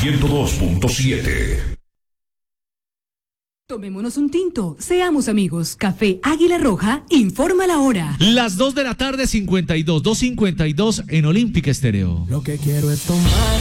102.7. Tomémonos un tinto, seamos amigos. Café Águila Roja informa la hora. Las 2 de la tarde, 52, 2:52 en Olímpica Estéreo. Lo que quiero es tomar